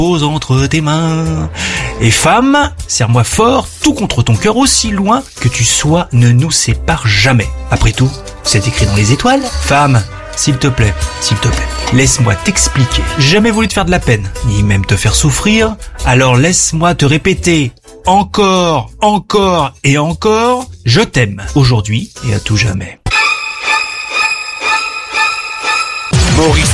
pose entre tes mains. Et femme, serre-moi fort, tout contre ton cœur, aussi loin que tu sois, ne nous sépare jamais. Après tout, c'est écrit dans les étoiles. Femme, s'il te plaît, laisse-moi t'expliquer. J'ai jamais voulu te faire de la peine, ni même te faire souffrir, alors laisse-moi te répéter encore et encore, je t'aime, aujourd'hui et à tout jamais.